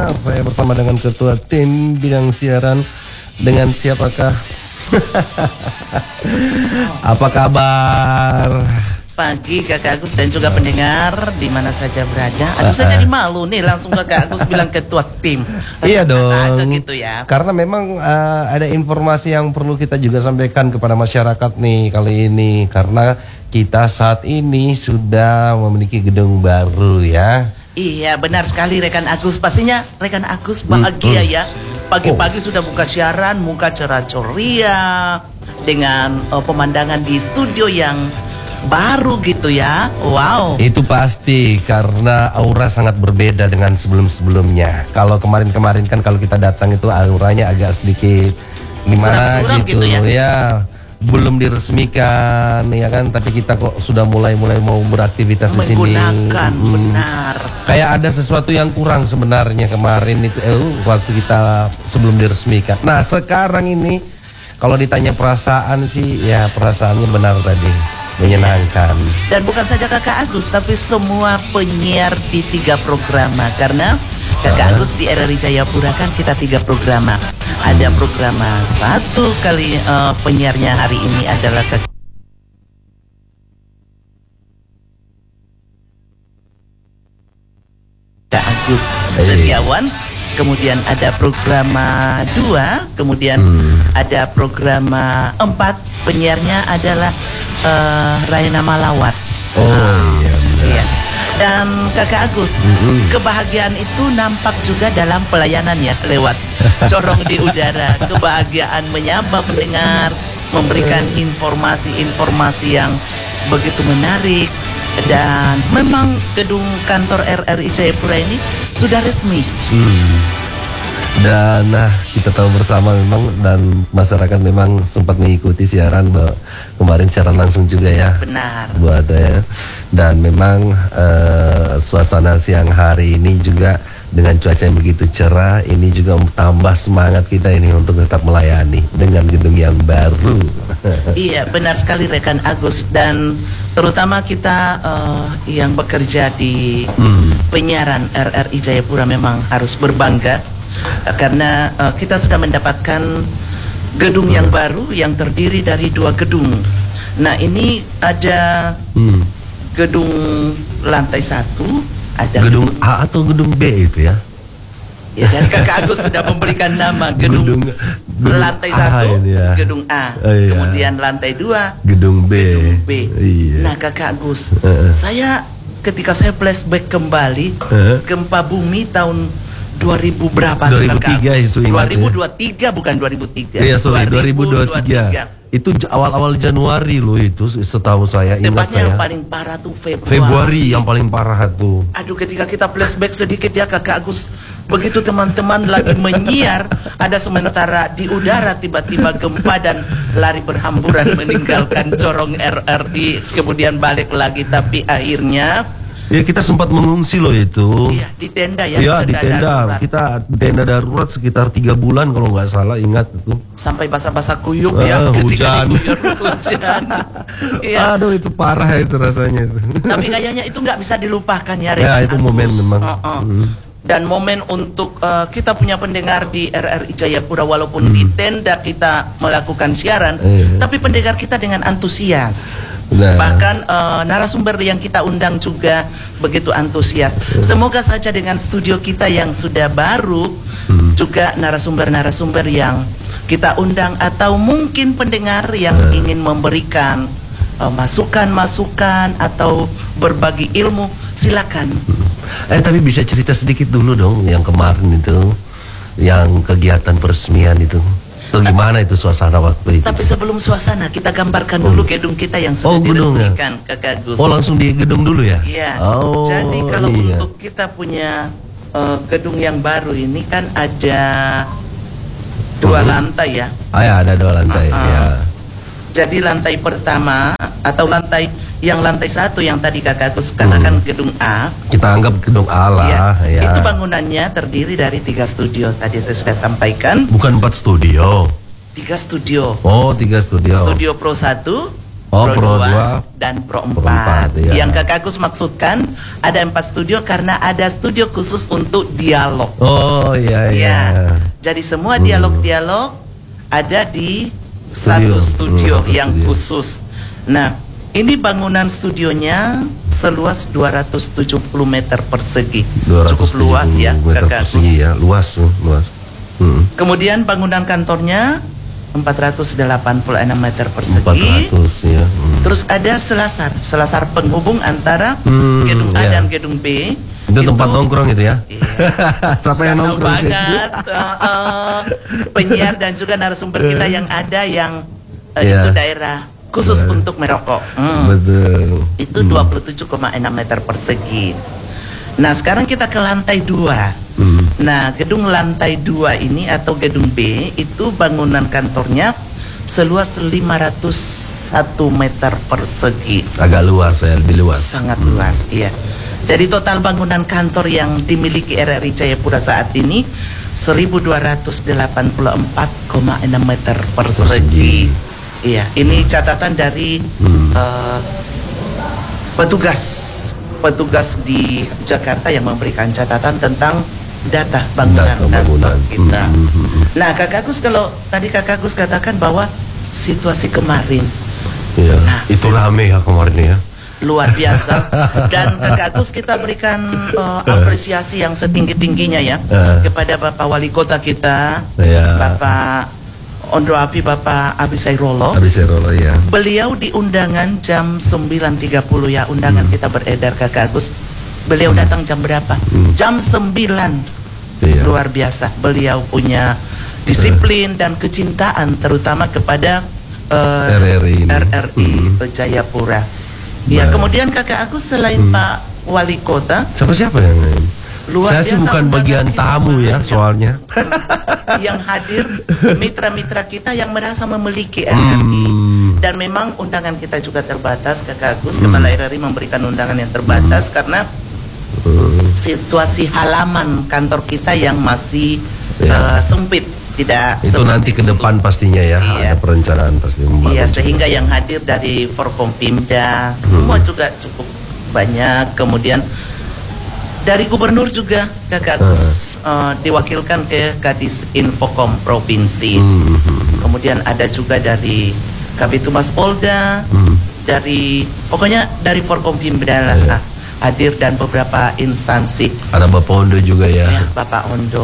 Saya bersama dengan ketua tim bidang siaran. Dengan siapakah? Apa kabar? Pagi Kakak Agus dan juga pendengar di mana saja berada. Aduh saya jadi malu nih langsung Kakak Agus bilang ketua tim. Iya dong. Aja gitu ya. Karena memang ada informasi yang perlu kita juga sampaikan kepada masyarakat nih kali ini. Karena kita saat ini sudah memiliki gedung baru ya. Iya benar sekali rekan Agus. Pastinya rekan Agus bahagia ya. Pagi-pagi sudah buka siaran, muka cerah ceria dengan pemandangan di studio yang baru gitu ya. Wow. Itu pasti karena aura sangat berbeda dengan sebelum-sebelumnya. Kalau kemarin-kemarin kan kalau kita datang itu auranya agak sedikit gimana gitu ya. Belum diresmikan ya kan, tapi kita kok sudah mulai mau beraktivitas di sini. Menggunakan benar. Kayak ada sesuatu yang kurang sebenarnya kemarin itu waktu kita sebelum diresmikan. Nah, sekarang ini kalau ditanya perasaan sih ya perasaannya benar tadi. Menyenangkan. Dan bukan saja Kakak Agus, tapi semua penyiar di 3 programa. Karena Kakak Agus di RRI Jayapura kan kita 3 programa. Ada programa 1 kali penyiarnya hari ini adalah Kakak Agus Setiawan. Kemudian ada programa 2, kemudian ada programa 4, penyiarnya adalah Raina Malawat. Iya. Dan Kakak Agus, kebahagiaan itu nampak juga dalam pelayanannya lewat corong di udara. Kebahagiaan menyapa pendengar, memberikan informasi-informasi yang begitu menarik. Dan memang gedung kantor RRI Jayapura ini sudah resmi. Dan kita tahu bersama memang dan masyarakat memang sempat mengikuti siaran kemarin siaran langsung juga ya. Benar. Buat ya. Dan memang suasana siang hari ini juga dengan cuaca yang begitu cerah, ini juga tambah semangat kita ini untuk tetap melayani dengan gedung yang baru. Iya, benar sekali rekan Agus, dan terutama kita yang bekerja di penyiaran RRI Jayapura memang harus berbangga karena kita sudah mendapatkan gedung yang baru yang terdiri dari 2 gedung. Nah, ini ada gedung lantai 1, ada gedung A atau gedung B itu ya? Ya, dan Kakak Agus sudah memberikan nama gedung lantai 1, ya. Gedung A, iya. Kemudian lantai 2, gedung B. Iya. Nah, Kakak Agus, saya ketika saya flashback kembali gempa bumi tahun 2000 berapa? 2003 itu ingat 2023 ya? Bukan 2003. Iya, sorry, 2023. Itu awal-awal Januari loh itu setahu saya. Tepatnya yang paling parah tuh Februari yang paling parah tuh. Aduh, ketika kita flashback sedikit ya Kakak Agus, begitu teman-teman lagi menyiar, ada sementara di udara tiba-tiba gempa dan lari berhamburan meninggalkan corong RRI, kemudian balik lagi, tapi akhirnya ya kita sempat mengungsi loh itu. Iya, di tenda ya. Iya, di tenda. Kita tenda darurat sekitar 3 bulan kalau nggak salah, ingat itu. Sampai basah-basah kuyup ya. Hujan. Hujan. Iya. Aduh, itu parah itu rasanya itu. Tapi kayaknya itu nggak bisa dilupakan ya. Ya, itu momen memang. Dan momen untuk kita punya pendengar di RRI Jayapura, walaupun di tenda kita melakukan siaran, tapi pendengar kita dengan antusias. Nah. Bahkan narasumber yang kita undang juga begitu antusias. Semoga saja dengan studio kita yang sudah baru, juga narasumber-narasumber yang kita undang atau mungkin pendengar yang ingin memberikan masukan-masukan atau berbagi ilmu, silakan. Tapi bisa cerita sedikit dulu dong yang kemarin itu, yang kegiatan peresmian itu. Gimana itu suasana waktu itu? Tapi sebelum suasana, kita gambarkan dulu gedung kita yang sudah diresmikan, Kakak Gus. Oh, langsung di gedung dulu ya? Iya. Oh, jadi kalau untuk kita punya gedung yang baru ini kan ada 2 lantai ya? Ya, ada 2 lantai. Ya. Jadi lantai pertama atau lantai 1 yang tadi Kakak Agus katakan gedung A. Kita anggap gedung A lah. Ya. Itu bangunannya terdiri dari 3 studio. Tadi saya sudah sampaikan. Bukan 4 studio. 3 studio. Oh, 3 studio. Studio Pro 1, Pro 2 dan Pro 4. Pro 4, ya. Yang Kak Agus maksudkan ada 4 studio karena ada studio khusus untuk dialog. Oh iya. Jadi semua dialog-dialog ada di satu studio yang khusus. Nah, ini bangunan studionya seluas 270 meter persegi. Cukup luas ya, Kak Agus. Ya, luas. Kemudian bangunan kantornya 486 meter persegi. 400 ya. Terus ada selasar penghubung antara gedung A dan gedung B. Itu tempat nongkrong itu ya. Iya. Siapa yang nongkrong banget penyiar dan juga narasumber kita yang ada yang itu daerah khusus untuk merokok. Betul. Itu 27,6 meter persegi. Nah, sekarang kita ke lantai 2. Nah, gedung lantai 2 ini atau gedung B itu bangunan kantornya seluas 501 meter persegi. Agak luas ya, lebih luas. Sangat luas, iya. Jadi total bangunan kantor yang dimiliki RRI Jayapura saat ini 1284,6 meter persegi. Iya, ini catatan dari petugas di Jakarta yang memberikan catatan tentang data bangunan kantor kita. Nah, Kak Agus, kalau tadi Kak Agus katakan bahwa situasi kemarin, nah, itu rame ya kemarin ya. Luar biasa. Dan Kak Agus kita berikan apresiasi yang setinggi-tingginya ya kepada Bapak Wali Kota kita, Bapak Ondo Api, Bapak Abisai Rolo. Ya. Beliau di undangan jam 9.30 ya, undangan kita beredar Kak Agus. Beliau datang jam berapa? Jam 9. Luar biasa. Beliau punya disiplin dan kecintaan terutama kepada RRI Jayapura. Ya, kemudian Kakak Agus selain Pak Wali Kota, siapa yang lain? Saya sih bukan bagian tamu ya soalnya. Yang hadir mitra-mitra kita yang merasa memiliki RRI. Dan memang undangan kita juga terbatas, Kakak Agus. Kepala RRI memberikan undangan yang terbatas karena situasi halaman kantor kita yang masih sempit. Tidak itu nanti ke depan pastinya ya, ada perencanaan pasti. Iya, sehingga yang hadir dari Forkompimda semua juga cukup banyak. Kemudian dari gubernur juga Kakak Agus diwakilkan ke Kadis Infokom Provinsi. Kemudian ada juga dari Kabid Humas Polda, dari pokoknya dari Forkompimda lah hadir dan beberapa instansi. Ada Bapak Ondo juga ya. Bapak Ondo.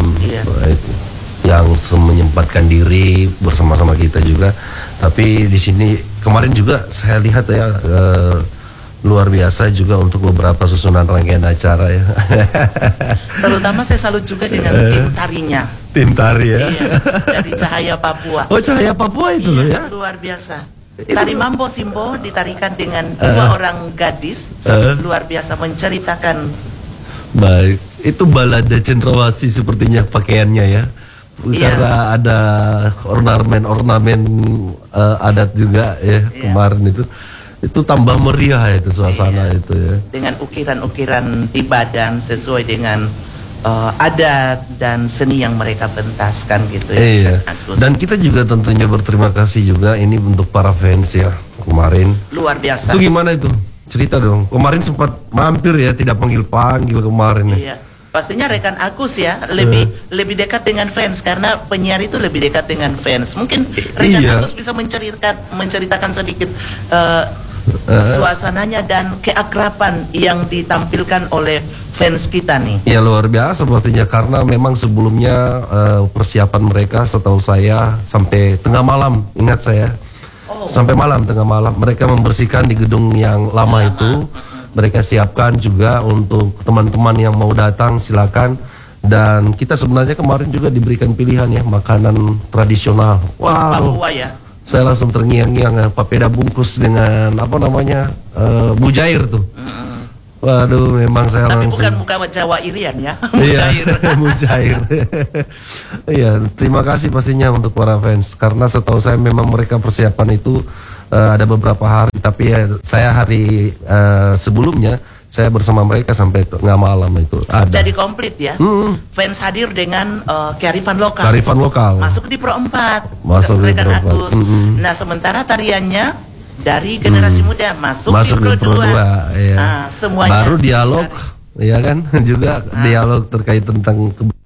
Yang menyempatkan diri bersama-sama kita juga. Tapi di sini kemarin juga saya lihat ya luar biasa juga untuk beberapa susunan rangkaian acara ya. Terutama saya salut juga dengan tim tarinya. Tim tari ya. Iya, dari Cahaya Papua. Oh, Cahaya Papua itu loh ya. Luar biasa. Tari Mambo Simbo ditarikan dengan 2 orang gadis. Luar biasa menceritakan. Baik, itu balada cendrawasih sepertinya pakaiannya ya. Karena ada ornamen adat juga ya kemarin itu tambah meriah itu suasana itu ya. Dengan ukiran-ukiran di badan sesuai dengan adat dan seni yang mereka pentaskan gitu ya. Iya. Dan kita juga tentunya berterima kasih juga ini untuk para fans ya kemarin. Luar biasa. Itu gimana itu? Cerita dong. Kemarin sempat mampir ya, tidak panggil kemarin ya. Iya. Pastinya rekan Agus ya lebih dekat dengan fans karena penyiar itu lebih dekat dengan fans. Mungkin rekan Agus bisa menceritakan sedikit suasananya dan keakraban yang ditampilkan oleh fans kita nih. Ya luar biasa pastinya karena memang sebelumnya persiapan mereka setahu saya sampai tengah malam, ingat saya. Sampai malam, tengah malam mereka membersihkan di gedung yang lama itu. Mereka siapkan juga untuk teman-teman yang mau datang silakan. Dan kita sebenarnya kemarin juga diberikan pilihan ya makanan tradisional. Papua ya. Saya langsung terngiang-ngiang papeda bungkus dengan apa namanya mujair tuh. Waduh, memang saya tapi langsung. bukan Jawa Irian ya. Mujair. Mujair. Iya, terima kasih pastinya untuk para fans karena setahu saya memang mereka persiapan itu ada beberapa hari, tapi saya hari sebelumnya saya bersama mereka sampai tengah malam itu ada. Jadi komplit ya. Fans hadir dengan kearifan lokal. Kearifan lokal. Masuk di Pro 4. Masuk di Pro 4. Nah, sementara tariannya dari generasi muda masuk di Pro 2. Iya. Semuanya baru dialog, ya kan, juga dialog terkait tentang